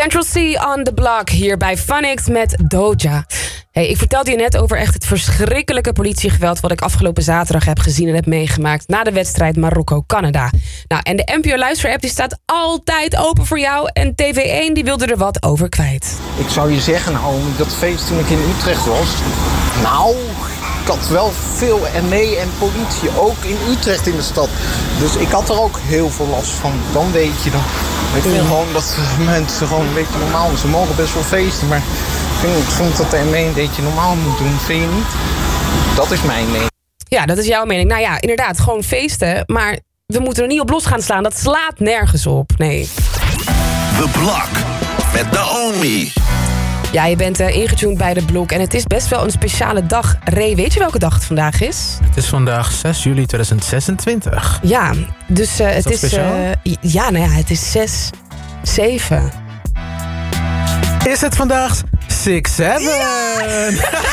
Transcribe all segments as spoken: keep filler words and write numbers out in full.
Central C on the Block hier bij Funix met Doja. Hey, ik vertelde je net over echt het verschrikkelijke politiegeweld wat ik afgelopen zaterdag heb gezien en heb meegemaakt na de wedstrijd Marokko-Canada. Nou, en de N P O Luister-app die staat altijd open voor jou en T V één die wilde er wat over kwijt. Ik zou je zeggen, nou, dat feest toen ik in Utrecht was, nou, ik had wel veel M E en politie, ook in Utrecht in de stad. Dus ik had er ook heel veel last van. Dan weet je dan. Ik vind gewoon dat mensen gewoon een beetje normaal, ze mogen best wel feesten, maar ik vind, ik vind dat de M E een beetje normaal moet doen, vind je niet? Dat is mijn mening. Ja, dat is jouw mening. Nou ja, inderdaad, gewoon feesten, maar we moeten er niet op los gaan slaan. Dat slaat nergens op, nee. The Block met Naomi. Ja, je bent uh, ingetuned bij de Blok en het is best wel een speciale dag. Ray, weet je welke dag het vandaag is? Het is vandaag zes juli tweeduizend zesentwintig. Ja, dus uh, is het dat is... speciaal? Uh, ja, nou ja, het is zes zeven. Is het vandaag six seven? Ja!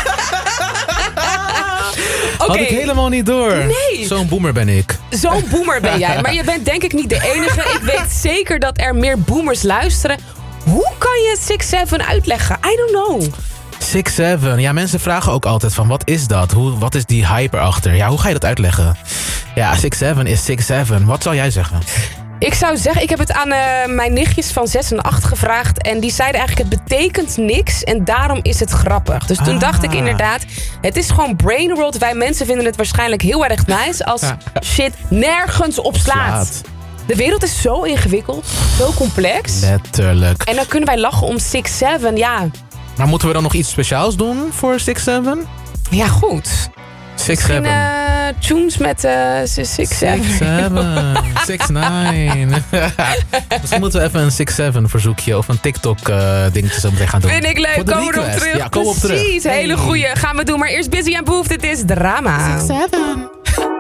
Had Oké. ik helemaal niet door. Nee. Zo'n boomer ben ik. Zo'n boomer ben jij. Maar je bent denk ik niet de enige. Ik weet zeker dat er meer boomers luisteren. Hoe kan je six seven uitleggen? I don't know. six seven. Ja, mensen vragen ook altijd van, wat is dat? Hoe, wat is die hype erachter? Ja, hoe ga je dat uitleggen? Ja, six seven is six seven. Wat zou jij zeggen? Ik zou zeggen, ik heb het aan uh, mijn nichtjes van zes en acht gevraagd. En die zeiden eigenlijk, het betekent niks. En daarom is het grappig. Dus toen Ah. dacht ik inderdaad, het is gewoon brainworld. Wij mensen vinden het waarschijnlijk heel erg nice als shit nergens op slaat. Slaat. De wereld is zo ingewikkeld, zo complex. Letterlijk. En dan kunnen wij lachen om six seven, ja. Maar moeten we dan nog iets speciaals doen voor six seven? Ja, goed. six Misschien seven. uh, tunes met uh, six seven. six seven. six nine. Misschien moeten we even een six seven verzoekje of een TikTok uh, dingetje zo meteen gaan doen. Vind ik leuk, Voor de komen we erop request. terug. Ja, kom op terug. Precies, hele Hey. goeie. Gaan we doen, maar eerst Busy en Boef, dit is Drama. six seven.